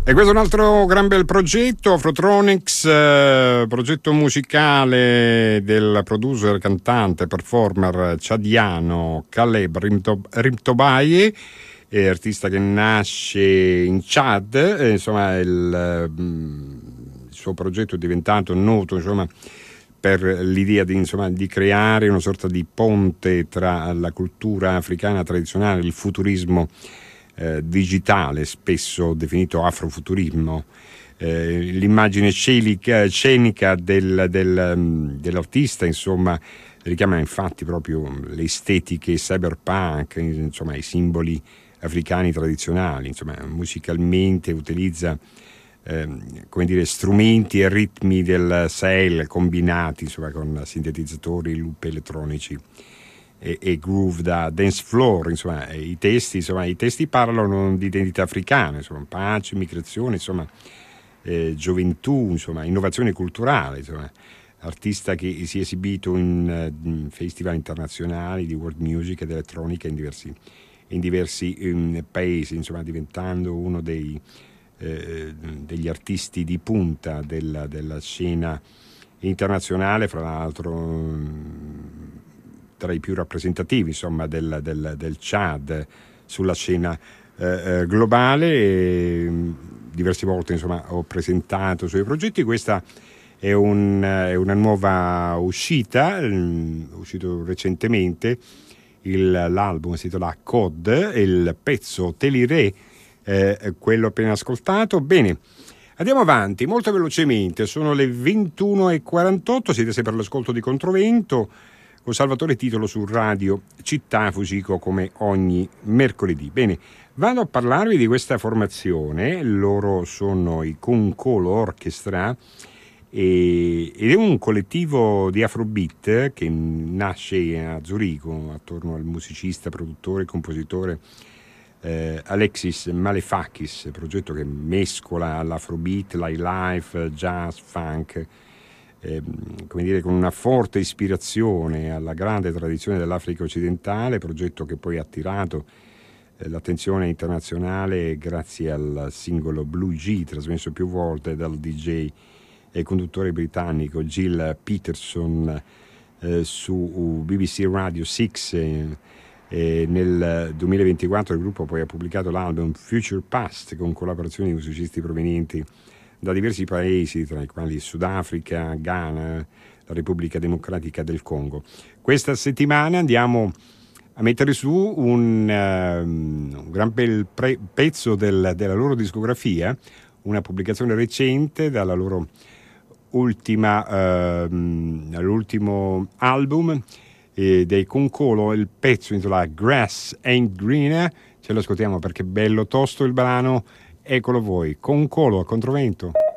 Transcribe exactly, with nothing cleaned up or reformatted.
E questo è un altro gran bel progetto, Afrotronics, eh, progetto musicale del producer, cantante, performer ciadiano Caleb Rimtobaye, eh, artista che nasce in Chad, eh, insomma il, il suo progetto è diventato noto, insomma, per l'idea di, insomma, di creare una sorta di ponte tra la cultura africana tradizionale, il futurismo Eh, digitale, spesso definito afrofuturismo, eh, l'immagine scenica, scenica del, del, um, dell'artista, insomma, richiama infatti proprio le estetiche cyberpunk, insomma, i simboli africani tradizionali, insomma, musicalmente utilizza eh, come dire, strumenti e ritmi del Sahel combinati, insomma, con sintetizzatori, loop elettronici E, e groove da dance floor, insomma, i testi, insomma, i testi parlano di identità africana, insomma, pace, migrazione, insomma, eh, gioventù, insomma, innovazione culturale, insomma, artista che si è esibito in, in festival internazionali di world music ed elettronica in diversi, in diversi um, paesi, insomma, diventando uno dei, eh, degli artisti di punta della, della scena internazionale, fra l'altro um, tra i più rappresentativi, insomma, del, del, del Chad sulla scena eh, globale. E diverse volte, insomma, ho presentato i suoi progetti. Questa è, un, è una nuova uscita, uscito recentemente. Il, l'album si intitola Code, il pezzo Teliré, eh, quello appena ascoltato. Bene, andiamo avanti molto velocemente, sono le ventuno e quarantotto, siete sempre all'ascolto di Controvento con Salvatore Titolo su Radio Città Fucico, come ogni mercoledì. Bene, vado a parlarvi di questa formazione. Loro sono i Konkolo Orchestra e, ed è un collettivo di Afrobeat che nasce a Zurigo attorno al musicista, produttore e compositore eh, Alexis Malefakis, progetto che mescola l'Afrobeat, l'highlife, jazz, funk, Eh, come dire, con una forte ispirazione alla grande tradizione dell'Africa occidentale, progetto che poi ha attirato eh, l'attenzione internazionale grazie al singolo Blue G, trasmesso più volte dal D J e conduttore britannico Gil Peterson eh, su B B C Radio sei. Eh, eh, nel duemilaventiquattro il gruppo poi ha pubblicato l'album Future Past con collaborazioni di musicisti provenienti da diversi paesi, tra i quali Sudafrica, Ghana, la Repubblica Democratica del Congo. Questa settimana andiamo a mettere su un, uh, un gran bel pre- pezzo del, della loro discografia, una pubblicazione recente dalla loro ultima, uh, l'ultimo album eh, dei Konkolo. Il pezzo intitola Grass Ain't Greener, ce lo ascoltiamo perché è bello tosto il brano. Eccolo voi, Konkolo a Controvento.